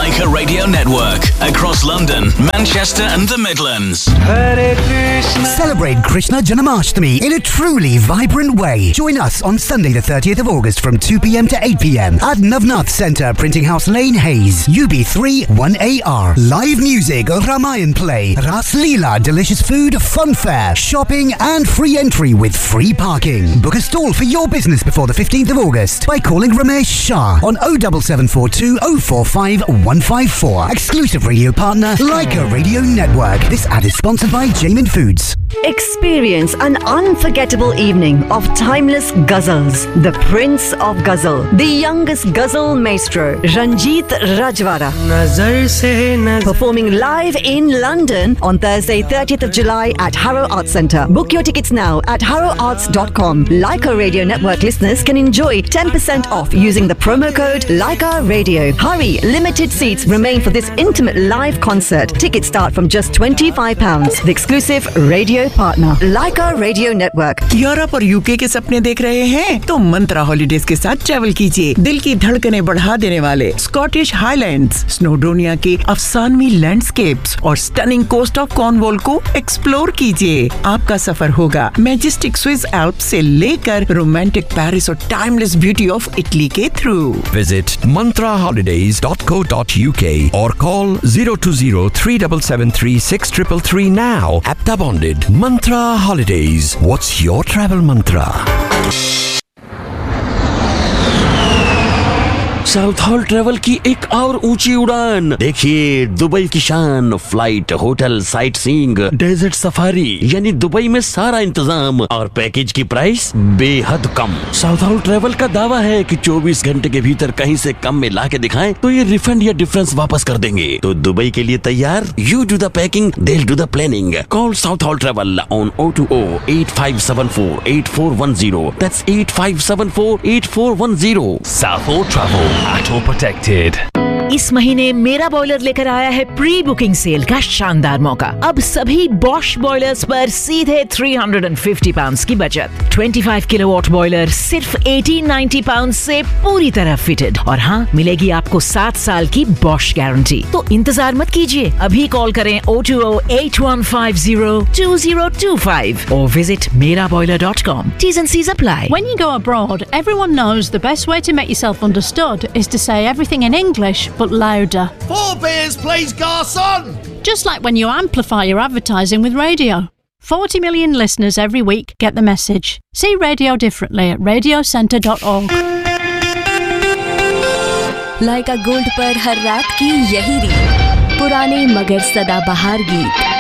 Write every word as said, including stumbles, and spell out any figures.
Leica Radio Network across London, Manchester and the Midlands. Hare Krishna. Celebrate Krishna Janmashtami in a truly vibrant way. Join us on Sunday the thirtieth of August from two p.m. to eight p.m. at Navnath Centre, Printing House Lane, Hayes, U B three one A R. Live music, Ramayan play, Ras Leela, delicious food, fun fair, shopping and free entry with free parking. Book a stall for your business before the fifteenth of August by calling Ramesh Shah on oh seven seven four two oh four five one five four. Exclusive radio partner, Leica Radio Network. This ad is sponsored by Jamin Foods. Experience an unforgettable evening of timeless ghazals. The Prince of Ghazal, the youngest ghazal maestro, Ranjit Rajwara, performing live in London on Thursday, thirtieth of July at Harrow Arts Centre. Book your tickets now at harrow arts dot com. Leica Radio Network listeners can enjoy ten percent off using the promo code Leica Radio. Hurry, limited seats remain for this intimate live concert. Tickets start from just twenty-five pounds. The exclusive radio partner, Leica Radio Network. Europe और UK के सपने देख रहे हैं तो मंत्रा holidays के साथ travel कीजिए। दिल की धड़कनें बढ़ा देने वाले स्कॉटिश हाईलैंड्स, स्नोडोनिया के अफसानवी लैंडस्केप्स और स्टनिंग कोस्ट ऑफ कॉर्नवॉल को एक्सप्लोर कीजिए। आपका सफर होगा मैजेस्टिक स्विस एल्प्स से लेकर रोमांटिक पेरिस और टाइमलेस ब्यूटी ऑफ इटली के through. Visit mantra holidays dot co dot u k or call zero two zero three seven seven three six three three now. Apta bonded. Mantra Holidays. What's your travel mantra? South hall travel की एक और ऊंची उड़ान। देखिए Dubai की शान, flight, hotel, sight seeing, desert safari, यानी Dubai में सारा इंतजाम और पैकेज की प्राइस बेहद कम। साउथ हॉल ट्रेवल का दावा है कि चौबीस घंटे के भीतर कहीं से कम में ला के दिखाएं तो ये रिफंड या डिफरेंस वापस कर देंगे। तो दुबई के लिए तैयार? You do the packing, they'll do the planning. Call South Hall Travel on oh two oh eight five seven four eight four one oh. That's eight five seven four eight four one oh. South Hall Travel. Atol Protected. इस महीने मेरा boiler लेकर आया है pre booking cell का शानदार मौका। अब सभी बॉश बॉयलर्स पर सीधे तीन सौ पचास पाउंड्स की बचत। पच्चीस किलोवाट बॉयलर सिर्फ अठारह सौ नब्बे पाउंड्स से पूरी तरह फिटेड और हाँ, मिलेगी आपको सात साल की बॉश गारंटी। तो इंतजार मत कीजिए, अभी कॉल करें oh two oh eight one five oh two oh two five or visit mera boiler dot com. T's and C's apply. When you go abroad, everyone knows the best way to make yourself understood is to say everything in English but louder. Four beers, please, garçon! Just like when you amplify your advertising with radio. forty million listeners every week get the message. See radio differently at radio centre dot org. Lyca gold पर हर रात की यही रीत, पुराने मगर सदाबहार गीत।